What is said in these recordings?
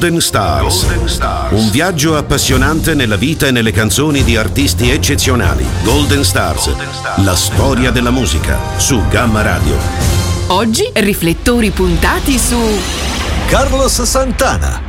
Golden Stars. Un viaggio appassionante nella vita e nelle canzoni di artisti eccezionali. Golden Stars, la storia della musica, su Gamma Radio. Oggi riflettori puntati su Carlos Santana.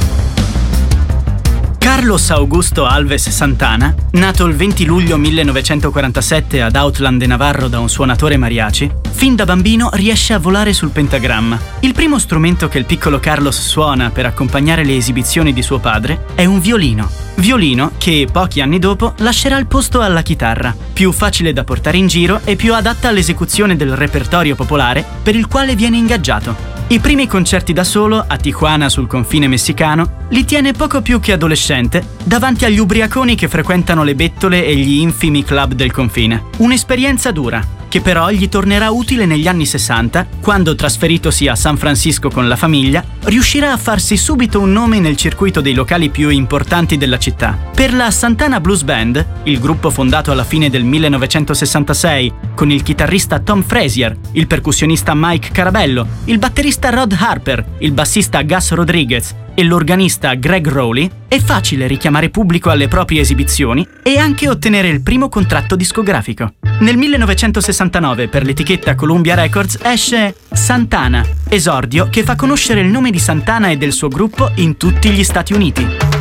Carlos Augusto Alves Santana, nato il 20 luglio 1947 ad Outland de Navarro da un suonatore mariachi, fin da bambino riesce a volare sul pentagramma. Il primo strumento che il piccolo Carlos suona per accompagnare le esibizioni di suo padre è un violino. Violino che, pochi anni dopo, lascerà il posto alla chitarra, più facile da portare in giro e più adatta all'esecuzione del repertorio popolare per il quale viene ingaggiato. I primi concerti da solo, a Tijuana sul confine messicano, li tiene poco più che adolescente davanti agli ubriaconi che frequentano le bettole e gli infimi club del confine. Un'esperienza dura, che però gli tornerà utile negli anni 60, quando, trasferitosi a San Francisco con la famiglia, riuscirà a farsi subito un nome nel circuito dei locali più importanti della città. Per la Santana Blues Band, il gruppo fondato alla fine del 1966, con il chitarrista Tom Frazier, il percussionista Mike Carabello, il batterista Rod Harper, il bassista Gus Rodriguez e l'organista Greg Rowley, è facile richiamare pubblico alle proprie esibizioni e anche ottenere il primo contratto discografico. Nel 1969 per l'etichetta Columbia Records esce Santana, esordio che fa conoscere il nome di Santana e del suo gruppo in tutti gli Stati Uniti.